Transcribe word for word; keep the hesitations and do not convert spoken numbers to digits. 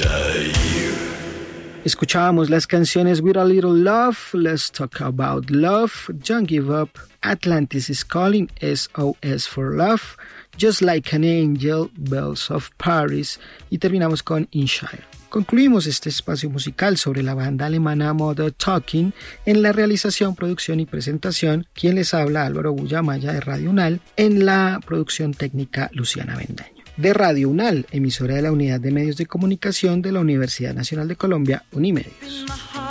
Escuchábamos las canciones With a Little Love, Let's Talk About Love, Don't Give Up, Atlantis is Calling, S O S for Love, Just Like an Angel, Bells of Paris y terminamos con In Shire. Concluimos este espacio musical sobre la banda alemana Modern Talking. En la realización, producción y presentación, quien les habla, Álvaro Bullamaya de Radio UNAL, en la producción técnica Luciana Bendaño. De Radio UNAL, emisora de la Unidad de Medios de Comunicación de la Universidad Nacional de Colombia, Unimedios.